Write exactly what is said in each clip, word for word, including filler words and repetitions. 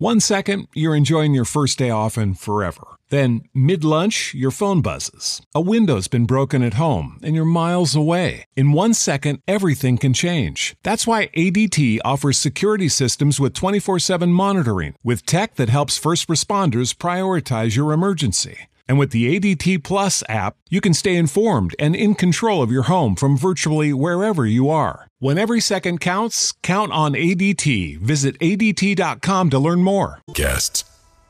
One second, you're enjoying your first day off and forever. Then, mid-lunch, your phone buzzes. A window's been broken at home and you're miles away. In one second, everything can change. That's why A D T offers security systems with twenty-four seven monitoring, with tech that helps first responders prioritize your emergency. And with the A D T Plus app, you can stay informed and in control of your home from virtually wherever you are. When every second counts, count on A D T. Visit A D T dot com to learn more. Guests.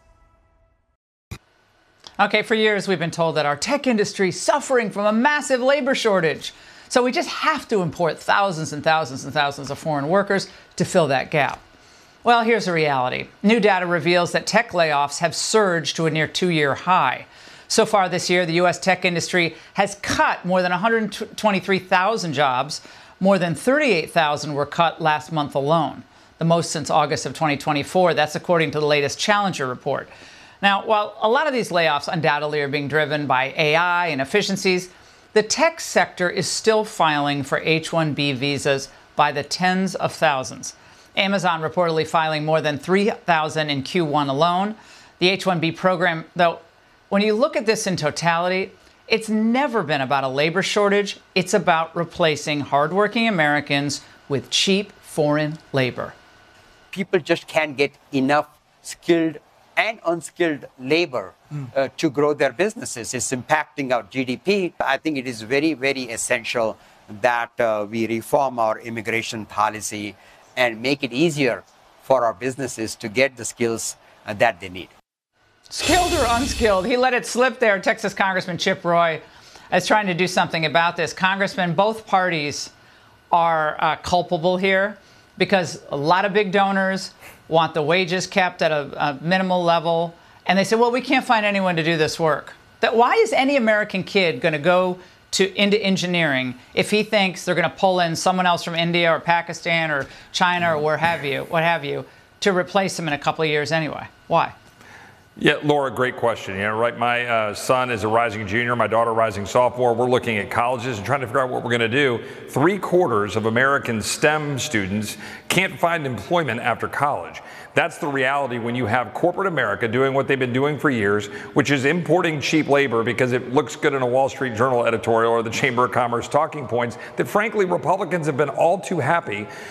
Okay, for years we've been told that our tech industry is suffering from a massive labor shortage. So we just have to import thousands and thousands and thousands of foreign workers to fill that gap. Well, here's the reality. New data reveals that tech layoffs have surged to a near two-year high. So far this year, the U S tech industry has cut more than one hundred twenty-three thousand jobs. More than thirty-eight thousand were cut last month alone, the most since August of twenty twenty-four. That's according to the latest Challenger report. Now, while a lot of these layoffs undoubtedly are being driven by A I and efficiencies, the tech sector is still filing for H one B visas by the tens of thousands. Amazon reportedly filing more than three thousand in Q one alone. The H one B program, though, when you look at this in totality, it's never been about a labor shortage. It's about replacing hardworking Americans with cheap foreign labor. People just can't get enough skilled and unskilled labor mm. uh, to grow their businesses. It's impacting our G D P. I think it is very, very essential that uh, we reform our immigration policy and make it easier for our businesses to get the skills uh, that they need. Skilled or unskilled, he let it slip there. Texas Congressman Chip Roy is trying to do something about this. Congressman, both parties are uh, culpable here because a lot of big donors want the wages kept at a, a minimal level. And they say, well, we can't find anyone to do this work. That why is any American kid going to go to into engineering if he thinks they're going to pull in someone else from India or Pakistan or China or where have you, what have you, to replace him in a couple of years anyway? Why? Yeah, Laura, great question. You know, right, my uh, son is a rising junior, my daughter a rising sophomore. We're looking at colleges and trying to figure out what we're going to do. Three quarters of American STEM students can't find employment after college. That's the reality when you have corporate America doing what they've been doing for years, which is importing cheap labor because it looks good in a Wall Street Journal editorial or the Chamber of Commerce talking points, that frankly Republicans have been all too happy